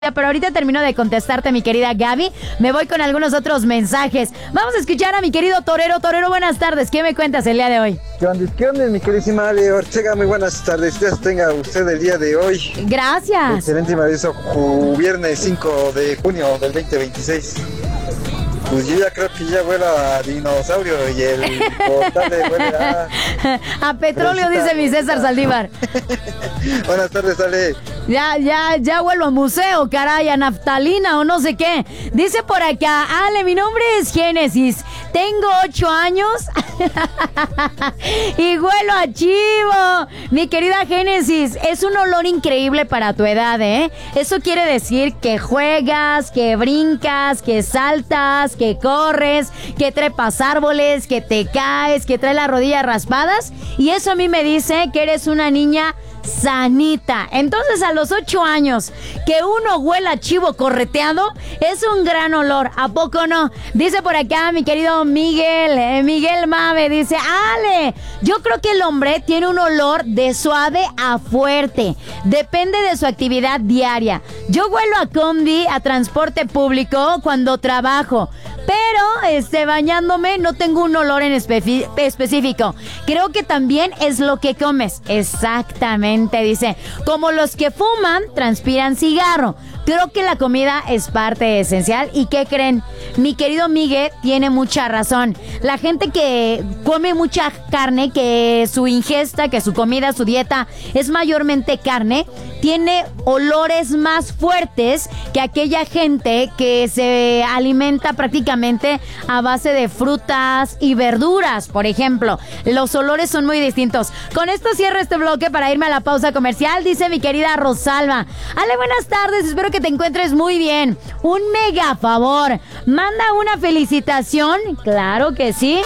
Pero ahorita termino de contestarte, mi querida Gaby. Me voy con algunos otros mensajes. Vamos a escuchar a mi querido Torero. Torero, buenas tardes. ¿Qué me cuentas el día de hoy? ¿Qué onda, mi queridísima Ale Ortega? Muy buenas tardes. Dios tenga usted el día de hoy. Gracias. Excelente y maravilloso viernes 5 de junio del 2026. Pues yo ya creo que ya vuela a dinosaurio y el portal de vuela a petróleo, dice mi César Saldívar. Buenas tardes, Ale. Ya vuelvo a museo, caray, a naftalina o no sé qué. Dice por acá, Ale, mi nombre es Génesis. Tengo 8 años y huelo a chivo. Mi querida Génesis, es un olor increíble para tu edad, ¿eh? Eso quiere decir que juegas, que brincas, que saltas, que corres, que trepas árboles, que te caes, que traes las rodillas raspadas. Y eso a mí me dice que eres una niña sanita. Entonces, a los 8 años que uno huela chivo correteado es un gran olor, ¿a poco no? Dice por acá mi querido Miguel Mave, dice: Ale, yo creo que el hombre tiene un olor de suave a fuerte, depende de su actividad diaria. Yo huelo a combi, a transporte público cuando trabajo, pero bañándome no tengo un olor en específico. Creo que también es lo que comes. Exactamente, dice. Como los que fuman, transpiran cigarro. Creo que la comida es parte esencial. ¿Y qué creen? Mi querido Miguel tiene mucha razón. La gente que come mucha carne, que su ingesta, que su comida, su dieta es mayormente carne, tiene olores más fuertes que aquella gente que se alimenta prácticamente a base de frutas y verduras, por ejemplo. Los olores son muy distintos. Con esto cierro este bloque para irme a la pausa comercial. Dice mi querida Rosalba: Ale, buenas tardes, espero que te encuentres muy bien. Un mega favor, manda una felicitación. Claro que sí.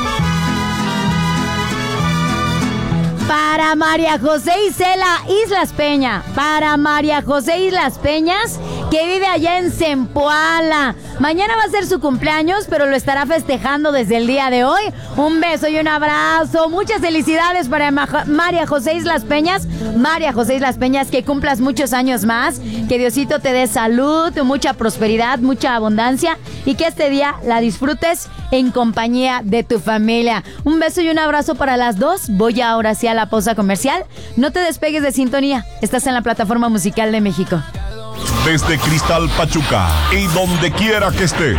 Para María José Isela Islas Peña. Para María José Islas Peñas, que vive allá en Zempoala. Mañana va a ser su cumpleaños, pero lo estará festejando desde el día de hoy. Un beso y un abrazo. Muchas felicidades para María José Islas Peñas. María José Islas Peñas, que cumplas muchos años más. Que Diosito te dé salud, mucha prosperidad, mucha abundancia. Y que este día la disfrutes en compañía de tu familia. Un beso y un abrazo para las dos. Voy ahora sí a la pausa comercial. No te despegues de sintonía. Estás en la plataforma musical de México. Desde Cristal Pachuca y donde quiera que estés.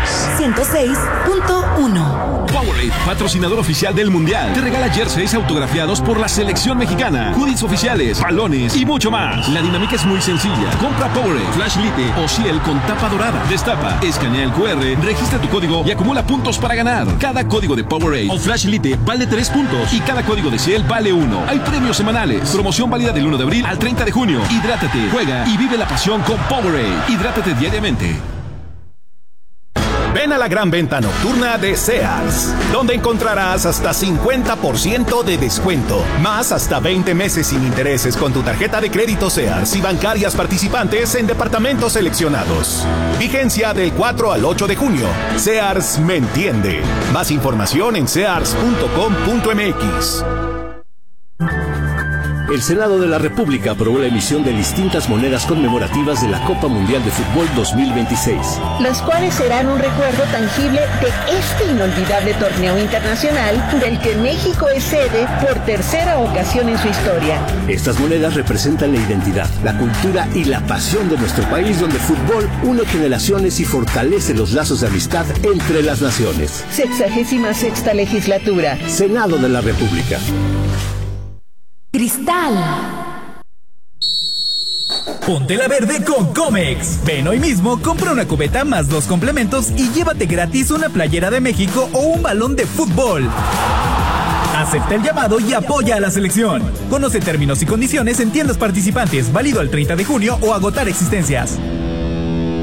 106.1. Powerade, patrocinador oficial del Mundial, te regala jerseys autografiados por la selección mexicana, hoodies oficiales, balones y mucho más. La dinámica es muy sencilla. Compra Powerade, Flash Lite o Ciel con tapa dorada. Destapa, escanea el QR, registra tu código y acumula puntos para ganar. Cada código de Powerade o Flash Lite vale 3 puntos y cada código de Ciel vale 1. Hay premios semanales. Promoción válida del 1 de abril al 30 de junio. Hidrátate, juega y vive la pasión con Powerade. Hidrátate diariamente. Ven a la gran venta nocturna de Sears, donde encontrarás hasta 50% de descuento, más hasta 20 meses sin intereses con tu tarjeta de crédito Sears y bancarias participantes en departamentos seleccionados. Vigencia del 4 al 8 de junio. Sears me entiende. Más información en sears.com.mx. El Senado de la República aprobó la emisión de distintas monedas conmemorativas de la Copa Mundial de Fútbol 2026. Las cuales serán un recuerdo tangible de este inolvidable torneo internacional del que México es sede por tercera ocasión en su historia. Estas monedas representan la identidad, la cultura y la pasión de nuestro país, donde el fútbol une generaciones y fortalece los lazos de amistad entre las naciones. 66ª legislatura. Senado de la República. Cristal. Ponte la verde con Comex. Ven hoy mismo, compra una cubeta más 2 complementos y llévate gratis una playera de México o un balón de fútbol. Acepta el llamado y apoya a la selección. Conoce términos y condiciones en tiendas participantes, válido al 30 de junio o agotar existencias.